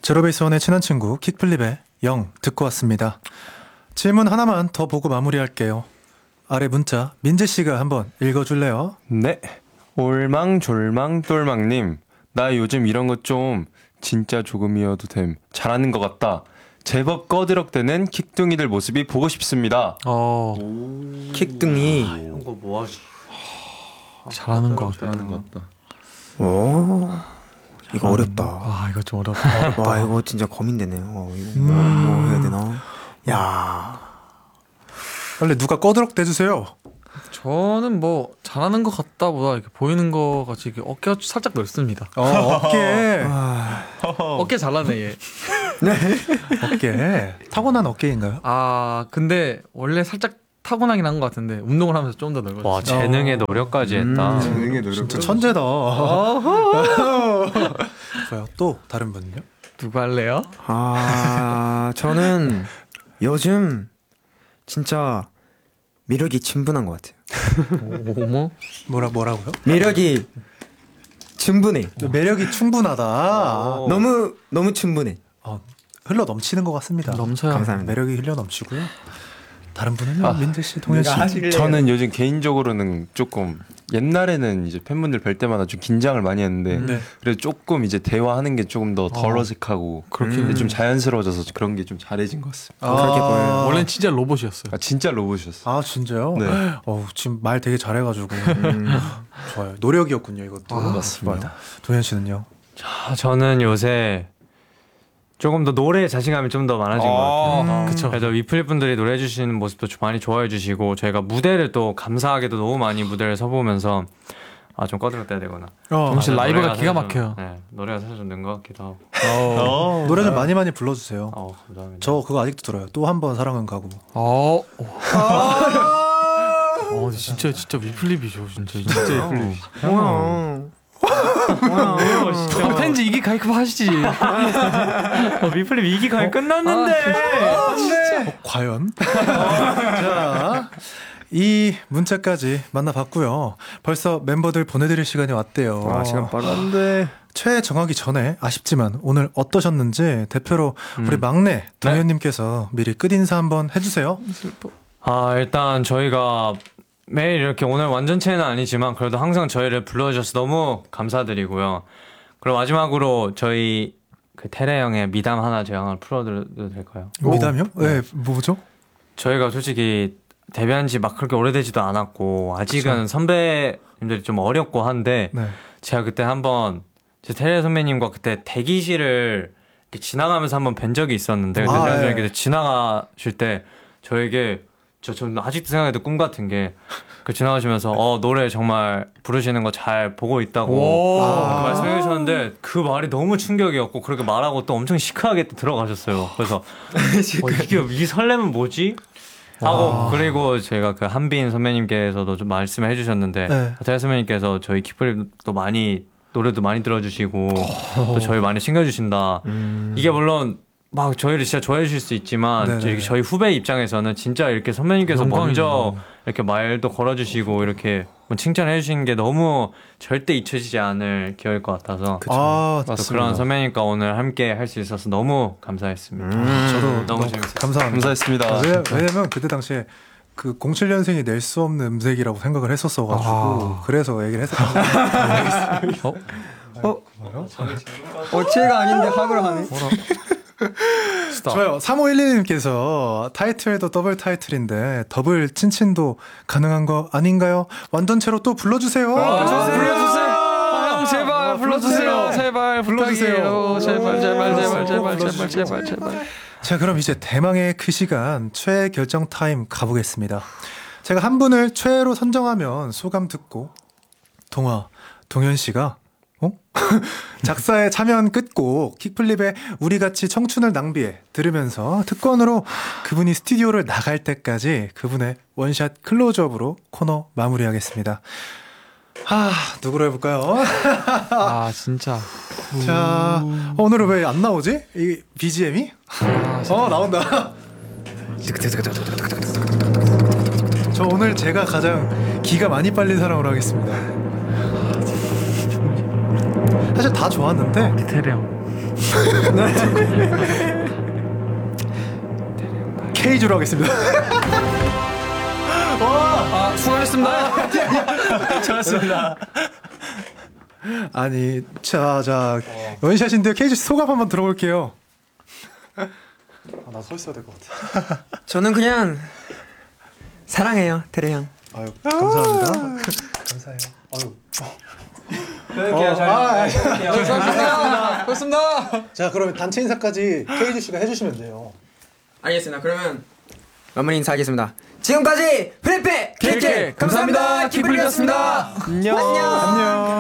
제로베이스원의 친한 친구 킥플립의 영 듣고 왔습니다. 질문 하나만 더 보고 마무리할게요. 아래 문자 민재씨가 한번 읽어줄래요? 네. 올망졸망똘망님, 나 요즘 이런 거 좀 진짜 조금이어도 됨 잘하는 것 같다. 제법 꺼드럭대는 킥둥이들 모습이 보고 싶습니다. 킥둥이 이런 거 뭐하지? 잘하는 것 같다. 잘하는 것 같다. 오, 이거 어렵다. 와, 이거 좀 어렵다. 와, 이거 진짜 고민되네요. 이거 뭐 해야 되나? 야, 빨리 누가 꺼드럭 대주세요. 저는 뭐 잘하는 것 같다보다 이렇게 보이는 거 같이 이렇게 어깨가 살짝 넓습니다. 어깨. 어깨 잘하네 얘. 어깨. 타고난 어깨인가요? 아 근데 원래 살짝 타고나긴 한 것 같은데 운동을 하면서 좀 더 넓어졌어요. 와, 재능의 노력까지 했다. 재능의 노력. 진짜 천재다. 뭐야, 또 다른 분은요? 누구 할래요? 아, 저는 요즘 진짜 매력이 충분한 것 같아요. 어머? 뭐라고요? 매력이 충분해. 매력이 충분하다. 너무 충분해. 흘러 넘치는 것 같습니다. 넘쳐요. 감사합니다. 매력이 흘러 넘치고요. 다른 분은요? 민재씨, 동현씨. 저는 요즘 개인적으로는 조금 옛날에는 이제 팬분들 뵐 때마다 좀 긴장을 많이 했는데 네. 그래도 조금 이제 대화하는 게 조금 더 덜 어색하고 그렇게 좀 자연스러워져서 그런 게 좀 잘해진 것 같습니다. 그렇게 보여요. 원래는 진짜 로봇이었어요. 아, 진짜 로봇이었어요. 아, 진짜요? 네. 지금 말 되게 잘해가지고. 좋아요. 노력이었군요, 이것도. 맞습니다. 동현씨는요? 저는 요새 조금 더 노래에 자신감이 좀 더 많아진 것 같아요. 그쵸. 그래서 위플립 분들이 노래해 주시는 모습도 많이 좋아해 주시고 저희가 무대를 또 감사하게도 너무 많이 무대를 서보면서 좀 꺼들었대야 되거나 정신 라이브가 노래가 기가 사실 좀, 막혀요. 네, 노래가 사실 좀 는 것 같기도 하고. 노래 좀 많이 불러주세요. 감사합니다. 저 그거 아직도 들어요. 또 한 번 사랑은 가고. 진짜 위플립이죠. 진짜 위플립. 팬지 이기 가입 하시지. 위플립 이기 가입 끝났는데. 과연? 자, 이 문자까지 만나봤고요. 벌써 멤버들 보내드릴 시간이 왔대요. 와, 시간 빠르다. 최애 정하기 전에 아쉽지만 오늘 어떠셨는지 대표로 우리 막내 동현님께서 미리 끝인사 한번 해주세요. 일단 저희가 매일 이렇게 오늘 완전체는 아니지만 그래도 항상 저희를 불러주셔서 너무 감사드리고요. 그리고 마지막으로 저희 그 테레 형의 미담 하나 제가 하나 풀어드려도 될까요? 미담이요? 네, 뭐죠? 저희가 솔직히 데뷔한 지 막 그렇게 오래되지도 않았고 아직은 그쵸. 선배님들이 좀 어렵고 한데 네. 제가 그때 한번 제 테레 선배님과 그때 대기실을 이렇게 지나가면서 한번 뵌 적이 있었는데 그때 제가 이렇게 지나가실 때 저에게 저는 아직도 생각해도 꿈 같은 게 그 지나가시면서 노래 정말 부르시는 거 잘 보고 있다고 말씀해 주셨는데 그 말이 너무 충격이었고 그렇게 말하고 또 엄청 시크하게 또 들어가셨어요. 그래서 이게 이 설렘은 뭐지? 하고 그리고 제가 그 한빈 선배님께서도 좀 말씀을 해주셨는데 태아 선배님께서 저희 키플립도 많이 노래도 많이 들어주시고 또 저희 많이 챙겨주신다. 이게 물론 막 저희를 진짜 좋아해 주실 수 있지만 저희 후배 입장에서는 진짜 이렇게 선배님께서 먼저 이렇게 말도 걸어주시고 이렇게 칭찬해 주신 게 너무 절대 잊혀지지 않을 기억일 것 같아서 또 그런 선배님과 오늘 함께 할 수 있어서 너무 감사했습니다. 저도 너무 재밌었어요. 감사했습니다. 왜냐면 그때 당시에 그 07년생이 낼 수 없는 음색이라고 생각을 했었어가지고 그래서 얘기를 했었거든요. 어체가 아닌데 합을 하네. 좋아요. 3512님께서 타이틀도 더블 타이틀인데 더블 친친도 가능한 거 아닌가요? 완전체로 또 불러주세요. 불러주세요. 제발 불러주세요. 제발 불러주세요. 제발. 자, 그럼 이제 대망의 그 시간 최애 결정 타임 가보겠습니다. 제가 한 분을 최애로 선정하면 소감 듣고 동현 씨가 작사에 참여한 끝곡 킥플립의 우리같이 청춘을 낭비해 들으면서 특권으로 그분이 스튜디오를 나갈 때까지 그분의 원샷 클로즈업으로 코너 마무리하겠습니다. 누구로 해볼까요? 진짜. 자, 오늘은 왜 안 나오지? 이 BGM이? 나온다. 저 오늘 제가 가장 기가 많이 빨린 사람으로 하겠습니다. 사실 다 좋았는데 테레 형. K주로 하겠습니다. 수고하셨습니다. 좋았습니다. 아니, 자, 원샷인데 K주 씨 소감 한번 들어볼게요. 나 서 있어야 될 것 같아. 저는 그냥 사랑해요, 테레 형. 아유, 감사합니다. 감사해요. 아유. 고맙습니다. 자, 그러면 단체 인사까지 K주 씨가 해주시면 돼요. 알겠습니다. 그러면 마무리 인사하겠습니다. 지금까지 프레페 KK 감사합니다. 키플리였습니다. 안녕. 안녕.